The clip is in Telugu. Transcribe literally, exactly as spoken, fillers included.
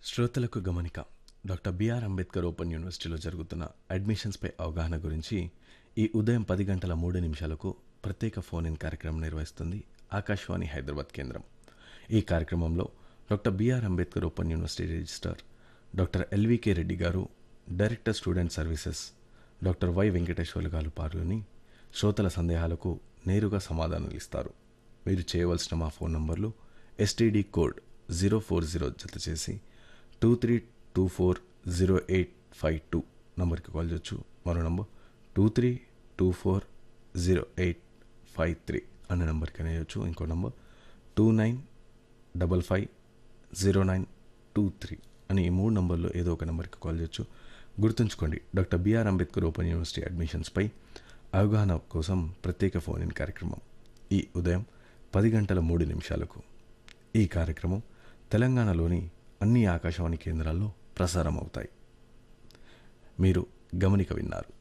శ్రోతలకు గమనిక. డాక్టర్ బిఆర్ అంబేద్కర్ ఓపెన్ యూనివర్సిటీలో జరుగుతున్న అడ్మిషన్స్పై అవగాహన గురించి ఈ ఉదయం పది గంటల మూడు నిమిషాలకు ప్రత్యేక ఫోన్ ఇన్ కార్యక్రమం నిర్వహిస్తుంది ఆకాశవాణి హైదరాబాద్ కేంద్రం. ఈ కార్యక్రమంలో doctor BR Ambedkar open university registrar doctor LVK Reddy గారు, director student services doctor why Venkateswarlu గారు పాల్గొని శ్రోతల సందేహాలకు నేరుగా సమాధానాలు ఇస్తారు. మీరు చేయవలసిన మా ఫోన్ నంబర్లు STD code zero four zero జత చేసి two three two four zero eight five two నంబర్కి కాల్ చేయొచ్చు. మరో number two three two four zero eight five three అనే నెంబర్కి అనేయచ్చు. ఇంకో number two nine double five zero nine two three అని ఈ మూడు నంబర్లో ఏదో ఒక నెంబర్కి కాల్ చేయొచ్చు. గుర్తుంచుకోండి, doctor BR Ambedkar open university అడ్మిషన్స్పై అవగాహన కోసం ప్రత్యేక ఫోన్ ఇన్ కార్యక్రమం ఈ ఉదయం పది గంటల మూడు నిమిషాలకు. ఈ కార్యక్రమం తెలంగాణలోని అన్ని ఆకాశవాణి కేంద్రాల్లో ప్రసారం అవుతాయి. మీరు గమనిక విన్నారు.